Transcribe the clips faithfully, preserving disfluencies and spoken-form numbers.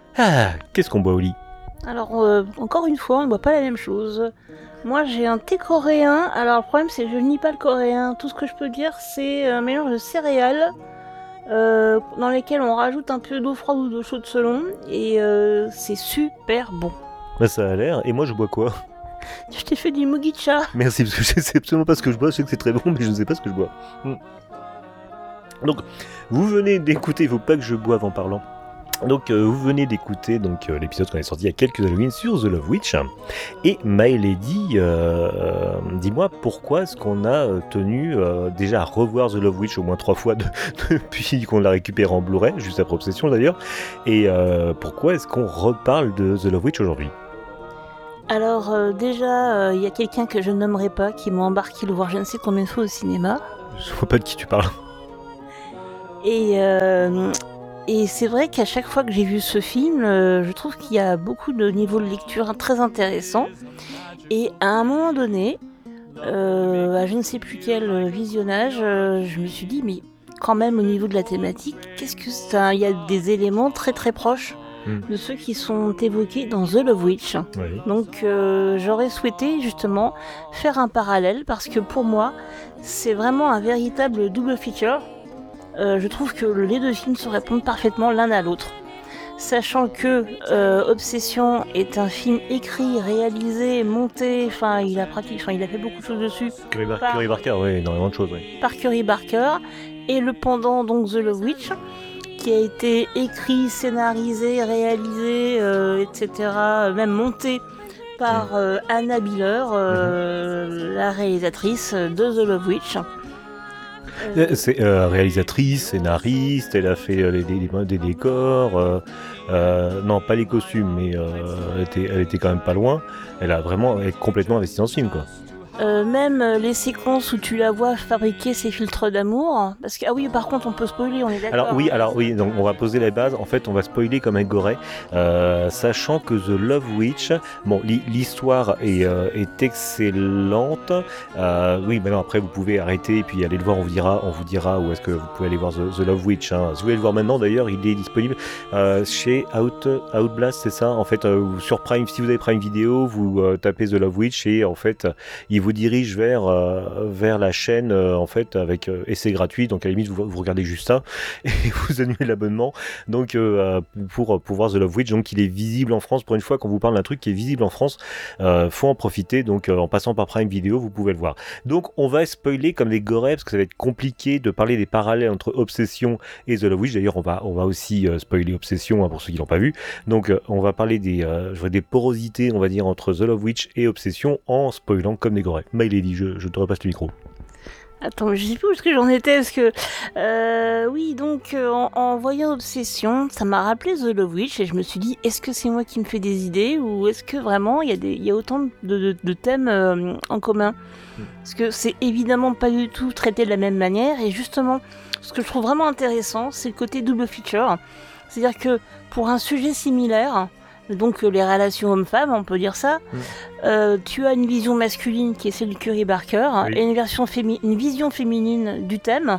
Ah, qu'est-ce qu'on boit au lit? Alors, euh, encore une fois, on ne boit pas la même chose. Moi, j'ai un thé coréen. Alors, le problème, c'est que je ne lis pas le coréen. Tout ce que je peux dire, c'est un mélange de céréales euh, dans lesquelles on rajoute un peu d'eau froide ou d'eau chaude selon. Et euh, c'est super bon. Bah ça a l'air, et moi je bois quoi? Je t'ai fait du mugicha. Merci, parce que je sais absolument pas ce que je bois, je sais que c'est très bon, mais je ne sais pas ce que je bois. Hmm. Donc, vous venez d'écouter, il faut pas que je boive en parlant. Donc euh, vous venez d'écouter donc euh, l'épisode qu'on est sorti il y a quelques Halloween sur The Love Witch. Et My Lady, euh, euh, dis-moi pourquoi est-ce qu'on a tenu euh, déjà à revoir The Love Witch au moins trois fois de, depuis qu'on l'a récupéré en Blu-ray, juste après Obsession d'ailleurs. Et euh, pourquoi est-ce qu'on reparle de The Love Witch aujourd'hui? Alors, euh, déjà, il euh, y a quelqu'un que je ne nommerai pas qui m'a embarqué le voir je ne sais combien de fois au cinéma. Je vois pas de qui tu parles. Et... Euh, Et c'est vrai qu'à chaque fois que j'ai vu ce film, euh, je trouve qu'il y a beaucoup de niveaux de lecture très intéressants. Et à un moment donné, euh, à je ne sais plus quel visionnage, euh, je me suis dit, mais quand même au niveau de la thématique, qu'est-ce que ça, il y a des éléments très très proches mm. de ceux qui sont évoqués dans The Love Witch. Oui. Donc euh, j'aurais souhaité justement faire un parallèle parce que pour moi, c'est vraiment un véritable double feature. Euh, je trouve que les deux films se répondent parfaitement l'un à l'autre. Sachant que euh, Obsession est un film écrit, réalisé, monté, enfin il a pratiqué, enfin il a fait beaucoup de choses dessus. Curry, Bar- par, Curry Barker, oui, énormément de choses, oui. Par Curry Barker, et le pendant donc The Love Witch, qui a été écrit, scénarisé, réalisé, euh, et cetera, même monté par euh, Anna Biller, euh, mmh. la réalisatrice de The Love Witch. Euh... C'est euh, réalisatrice, scénariste, elle a fait euh, les, les, des décors, euh, euh, non pas les costumes, mais euh, elle, était, elle était quand même pas loin. Elle a vraiment elle est complètement investie dans ce film, quoi. Euh, même les séquences où tu la vois fabriquer ses filtres d'amour, parce que ah oui, par contre on peut spoiler, on est d'accord. Alors oui, alors oui, donc on va poser les bases. En fait, on va spoiler comme un goret, euh, sachant que The Love Witch, bon, l'histoire est, euh, est excellente. Euh, oui, maintenant après vous pouvez arrêter et puis aller le voir. On vous dira, on vous dira où est-ce que vous pouvez aller voir The, The Love Witch. Hein. Si vous voulez le voir maintenant, d'ailleurs, il est disponible euh, chez Out, Outblast, c'est ça. En fait, euh, sur Prime, si vous avez Prime Video, vous euh, tapez The Love Witch et en fait, il vous dirige vers euh, vers la chaîne euh, en fait avec euh, et c'est gratuit, donc à la limite vous, vous regardez juste ça et vous annulez l'abonnement donc euh, pour pour voir The Love Witch. Donc il est visible en France. Pour une fois qu'on vous parle d'un truc qui est visible en France, euh, faut en profiter. Donc euh, en passant par Prime Video vous pouvez le voir. Donc on va spoiler comme des gorées parce que ça va être compliqué de parler des parallèles entre Obsession et The Love Witch. D'ailleurs on va on va aussi euh, spoiler Obsession hein, pour ceux qui l'ont pas vu. Donc euh, on va parler des euh, je vois des porosités on va dire entre The Love Witch et Obsession en spoilant comme des gorées. My Lady, je, je te repasse le micro. Attends, je sais plus où est-ce que j'en étais, parce que... Euh, oui, donc, euh, en, en voyant Obsession, ça m'a rappelé The Love Witch, et je me suis dit, est-ce que c'est moi qui me fais des idées, ou est-ce que vraiment, il y, y a autant de, de, de thèmes euh, en commun mm. Parce que c'est évidemment pas du tout traité de la même manière, et justement, ce que je trouve vraiment intéressant, c'est le côté double feature. C'est-à-dire que, pour un sujet similaire... donc les relations hommes-femmes, on peut dire ça. Mmh. Euh, tu as une vision masculine qui est celle de Curry Barker oui. et une, version fémi- une vision féminine du thème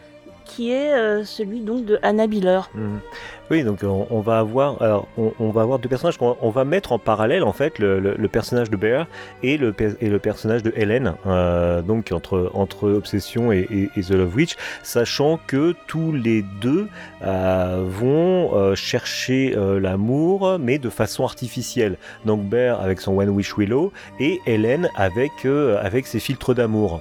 qui est euh, celui donc de Anna Biller. Mmh. Oui, donc on, on va avoir, alors on, on va avoir deux personnages qu'on on va mettre en parallèle en fait le, le, le personnage de Bear et le et le personnage de Helen, euh, donc entre entre Obsession et, et, et The Love Witch, sachant que tous les deux euh, vont euh, chercher euh, l'amour, mais de façon artificielle. Donc Bear avec son One Wish Willow et Helen avec euh, avec ses filtres d'amour.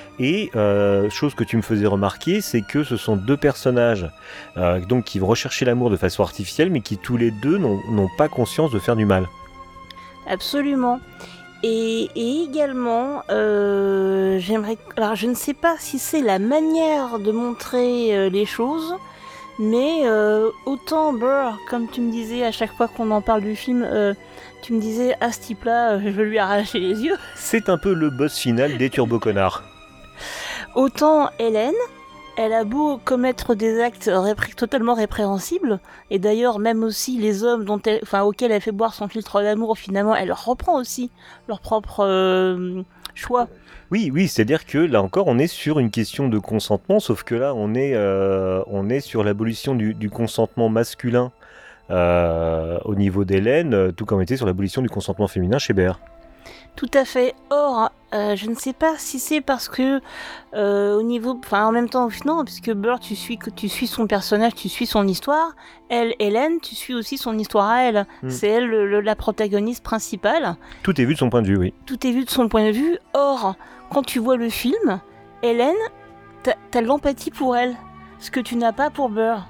Et euh, chose que tu me faisais remarquer, c'est que ce sont deux personnages euh, donc qui vont rechercher l'amour de façon artificielle, mais qui tous les deux n'ont, n'ont pas conscience de faire du mal. Absolument. Et, et également, euh, j'aimerais. Alors, je ne sais pas si c'est la manière de montrer euh, les choses, mais euh, autant Burr, comme tu me disais à chaque fois qu'on en parle du film. Euh, tu me disais à ce type-là, je veux lui arracher les yeux. C'est un peu le boss final des Turbo Connards. Autant Hélène, elle a beau commettre des actes répré- totalement répréhensibles, et d'ailleurs même aussi les hommes dont elle, enfin, auxquels elle fait boire son filtre d'amour, finalement elle leur reprend aussi leur propre euh, choix. Oui, oui, c'est-à-dire que là encore on est sur une question de consentement, sauf que là on est, euh, on est sur l'abolition du, du consentement masculin. euh, au niveau d'Hélène, euh, tout comme était sur l'abolition du consentement féminin chez Bear. Tout à fait. Or, euh, je ne sais pas si c'est parce que euh, au niveau, enfin en même temps, non, puisque Burr, tu suis que tu suis son personnage, tu suis son histoire. Elle, Hélène, tu suis aussi son histoire à elle. Mm. C'est elle le, le, la protagoniste principale. Tout est vu de son point de vue, oui. Tout est vu de son point de vue. Or, quand tu vois le film, Hélène, t'as, t'as l'empathie pour elle, ce que tu n'as pas pour Burr.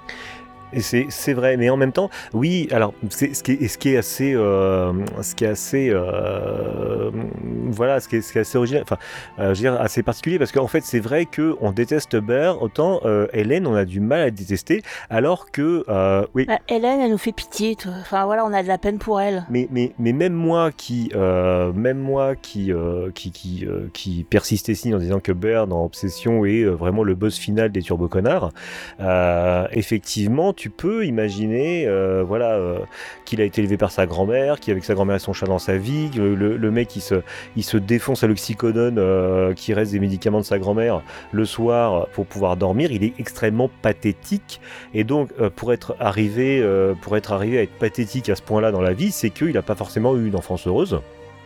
Et c'est, c'est vrai, mais en même temps, oui, alors, c'est, ce, qui est, ce qui est assez, euh, ce qui est assez, euh, voilà, ce qui est, ce qui est assez original, enfin, euh, je veux dire, assez particulier, parce qu'en fait, c'est vrai qu'on déteste Bear, autant euh, Hélène, on a du mal à détester, alors que, euh, oui. Bah, Hélène, elle nous fait pitié, toi. Enfin, voilà, on a de la peine pour elle. Mais, mais, mais même moi qui, euh, même moi qui, euh, qui, qui, euh, qui persiste ici en disant que Bear, dans Obsession, est euh, vraiment le boss final des Turbo Connards, euh, effectivement, tu peux imaginer euh, voilà, euh, qu'il a été élevé par sa grand-mère, qu'avec sa grand-mère et son chat dans sa vie, le, le, le mec il se, il se défonce à l'oxycodone euh, qui reste des médicaments de sa grand-mère le soir pour pouvoir dormir. Il est extrêmement pathétique, et donc euh, pour, être arrivé, euh, pour être arrivé à être pathétique à ce point-là dans la vie, c'est qu'il n'a pas forcément eu une enfance heureuse.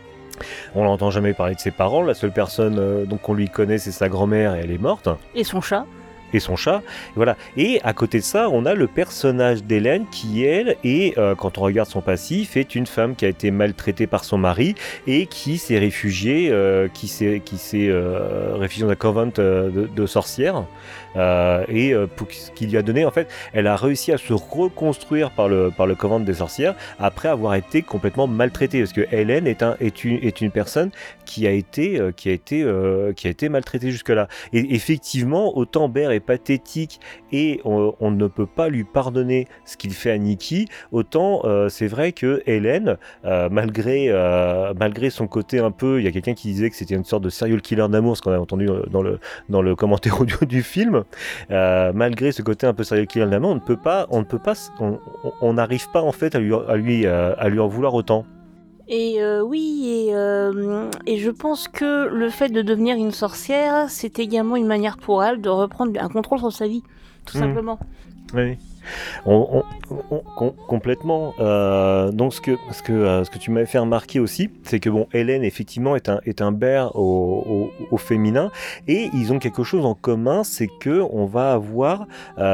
On n'entend jamais parler de ses parents, la seule personne euh, donc qu'on lui connaît c'est sa grand-mère, et elle est morte. Et son chat et son chat, voilà. Et à côté de ça, on a le personnage d'Hélène qui, elle, est, euh, quand on regarde son passif, est une femme qui a été maltraitée par son mari et qui s'est réfugiée, euh, qui s'est, qui s'est euh, réfugiée dans un convent euh, de, de sorcières. Euh, et euh, pour ce qu'il lui a donné, en fait, elle a réussi à se reconstruire par le, par le convent des sorcières après avoir été complètement maltraitée, parce que Hélène est, un, est, une, est une personne qui a été, euh, qui a été, euh, qui a été maltraitée jusque-là. Et effectivement, autant Bear est pathétique et on, on ne peut pas lui pardonner ce qu'il fait à Nikki, autant euh, c'est vrai que Hélène, euh, malgré, euh, malgré son côté un peu, il y a quelqu'un qui disait que c'était une sorte de serial killer d'amour, ce qu'on a entendu dans le, dans le commentaire audio du film, euh, malgré ce côté un peu serial killer d'amour, on ne peut pas, on ne peut pas, on n'arrive pas en fait à lui, à lui, à lui en vouloir autant. Et euh, oui, et, euh, et je pense que le fait de devenir une sorcière, c'est également une manière pour elle de reprendre un contrôle sur sa vie, tout mmh. simplement. Oui, on, on, on, on, complètement. Euh, donc ce que, ce, que, euh, ce que tu m'avais fait remarquer aussi, c'est que bon, Hélène effectivement est un, est un Bear au, au, au féminin, et ils ont quelque chose en commun, c'est que on va avoir,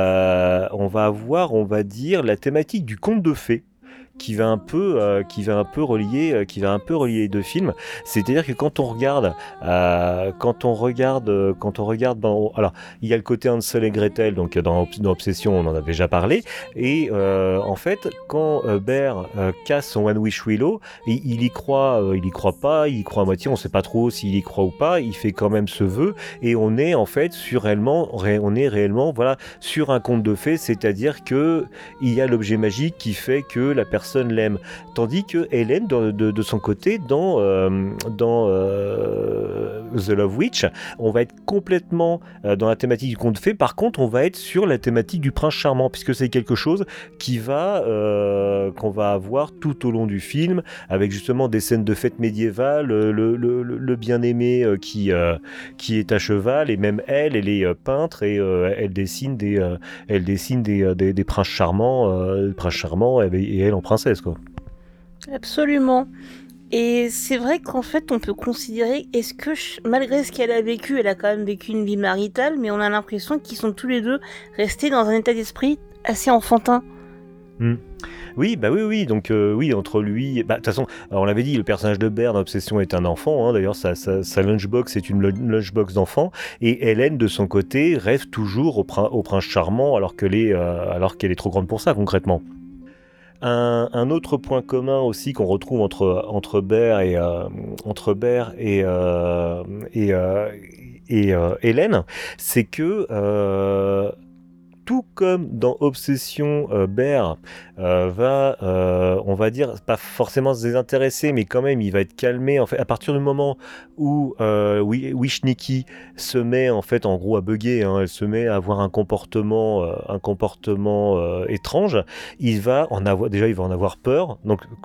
euh, on va avoir, on va dire, la thématique du conte de fées. Qui va un peu, euh, qui va un peu relier, euh, qui va un peu relier les deux films. C'est-à-dire que quand on regarde, euh, quand on regarde, euh, quand on regarde, ben, alors il y a le côté Hansel et Gretel, donc dans, dans Obsession, on en a déjà parlé. Et euh, en fait, quand euh, Bear euh, casse son One Wish Willow, il, il y croit, euh, il y croit pas, il y croit à moitié, on sait pas trop s'il y croit ou pas. Il fait quand même ce vœu, et on est en fait sur réellement, ré, on est réellement, voilà, sur un conte de fées, c'est-à-dire que il y a l'objet magique qui fait que la personne l'aime, tandis que Hélène de, de, de son côté dans, euh, dans euh, The Love Witch, on va être complètement euh, dans la thématique du conte de fées. Par contre, on va être sur la thématique du prince charmant, puisque c'est quelque chose qui va euh, qu'on va avoir tout au long du film, avec justement des scènes de fête médiévale, le, le, le, le bien-aimé euh, qui, euh, qui est à cheval, et même elle, elle est euh, peintre, et euh, elle dessine des, euh, elle dessine des, des, des princes charmants, euh, princes charmants, et, et elle en princesse, quoi. Absolument. Et c'est vrai qu'en fait, on peut considérer, est-ce que, malgré ce qu'elle a vécu, elle a quand même vécu une vie maritale, mais on a l'impression qu'ils sont tous les deux restés dans un état d'esprit assez enfantin. Mmh. Oui, bah oui, oui, donc euh, oui, entre lui, bah de toute façon, on l'avait dit, le personnage de Bear dans Obsession est un enfant, hein, d'ailleurs sa, sa, sa lunchbox est une lunchbox d'enfant, et Hélène de son côté rêve toujours au, prin- au prince charmant, alors qu'elle est, euh, alors qu'elle est trop grande pour ça, concrètement. Un, un autre point commun aussi qu'on retrouve entre, entre Bear et, euh, entre Bear et, euh, et, euh, et euh, Hélène, c'est que euh, tout comme dans Obsession, euh, Bear euh, va, euh, on va dire, pas forcément se désintéresser, mais quand même, il va être calmé. En fait, à partir du moment où euh, Wish Nikki se met en fait, en gros, à bugger, hein, elle se met à avoir un comportement, euh, un comportement euh, étrange, il va en avoir, déjà, il va en avoir peur. Donc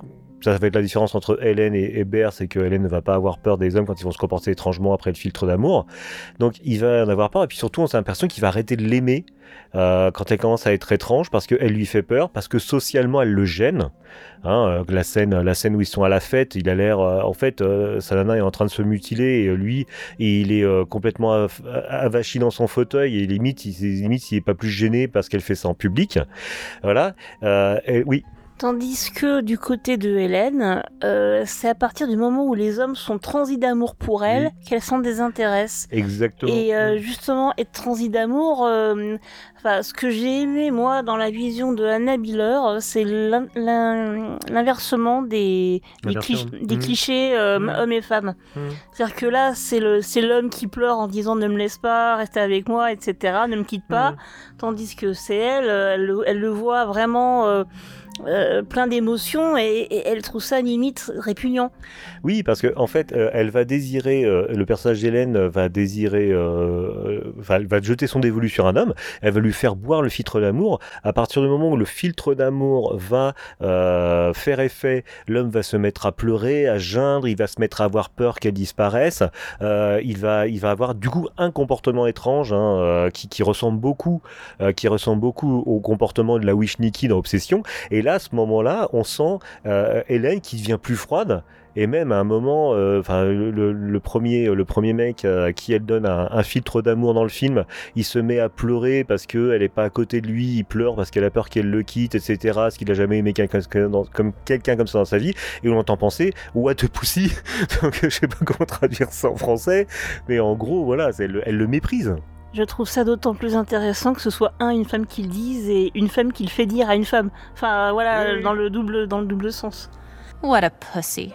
ça va être la différence entre Hélène et Hébert, c'est que Hélène ne va pas avoir peur des hommes quand ils vont se comporter étrangement après le filtre d'amour. Donc il va en avoir peur, et puis surtout on a l'impression qu'il va arrêter de l'aimer euh, quand elle commence à être étrange, parce qu'elle lui fait peur, parce que socialement elle le gêne. Hein, la scène, la scène où ils sont à la fête, il a l'air, euh, en fait, euh, sa nana est en train de se mutiler, et euh, lui, et il est euh, complètement av- avachi dans son fauteuil, et limite, il, limite, il est pas plus gêné parce qu'elle fait ça en public. Voilà. Euh, et, oui. Tandis que du côté de Hélène, euh, c'est à partir du moment où les hommes sont transis d'amour pour elle Oui. qu'elle s'en désintéresse. Exactement. Et euh, justement, être transi d'amour, euh, enfin, ce que j'ai aimé moi dans la vision de Anna Biller, euh, c'est l'in- l'in- l'inversement des, des, L'inversion. clich- des Mmh. clichés euh, Mmh. hommes et femmes. Mmh. C'est-à-dire que là, c'est le c'est l'homme qui pleure en disant ne me laisse pas, reste avec moi, et cetera. Ne me quitte pas. Mmh. Tandis que c'est elle, euh, elle, le- elle le voit vraiment. Euh, Euh, plein d'émotions et, et elle trouve ça limite répugnant. Oui, parce que en fait, euh, elle va désirer, euh, le personnage d'Hélène va désirer, euh, va, va jeter son dévolu sur un homme. Elle va lui faire boire le filtre d'amour. À partir du moment où le filtre d'amour va euh, faire effet, l'homme va se mettre à pleurer, à geindre, il va se mettre à avoir peur qu'elle disparaisse. Euh, il va, il va avoir du coup un comportement étrange hein, euh, qui, qui ressemble beaucoup, euh, qui ressemble beaucoup au comportement de la Witch Nikki dans Obsession. Et là, à ce moment-là, on sent euh, Hélène qui devient plus froide. Et même à un moment, enfin euh, le, le premier, le premier mec euh, à qui elle donne un, un filtre d'amour dans le film, il se met à pleurer parce que elle est pas à côté de lui, il pleure parce qu'elle a peur qu'elle le quitte, et cetera. Parce qu'il a jamais aimé quelqu'un comme, comme quelqu'un comme ça dans sa vie. Et on entend penser what a pussy. Donc je sais pas comment traduire ça en français, mais en gros voilà, elle, elle le méprise. Je trouve ça d'autant plus intéressant que ce soit un une femme qui le dise et une femme qui le fait dire à une femme. Enfin voilà, Oui. dans le double dans le double sens. What a pussy.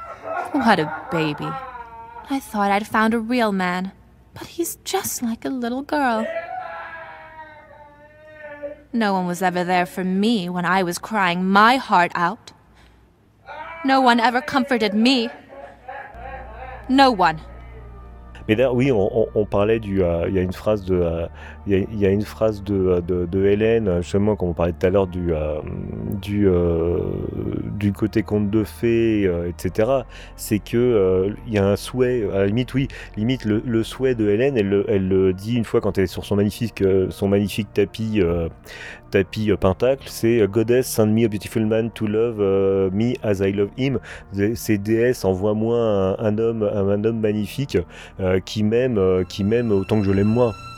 What a baby. I thought I'd found a real man, but he's just like a little girl. No one was ever there for me when I was crying my heart out. No one ever comforted me. No one. Mais d'ailleurs, oui, on, on, on parlait du. Il euh, y a une phrase de. Il euh, y, y a une phrase de, de, de Hélène, justement, comme on parlait tout à l'heure du, euh, du, euh, du côté conte de fées, euh, et cetera. C'est que euh, il y a un souhait. À la limite, oui, limite le, le souhait de Hélène, elle le, elle le dit une fois quand elle est sur son magnifique, son magnifique tapis. Euh, tapis euh, pentacle, c'est Goddess send me a beautiful man to love uh, me as I love him. C'est déesse envoie-moi un, un homme, un, un homme magnifique euh, qui m'aime, euh, qui m'aime autant que je l'aime moi.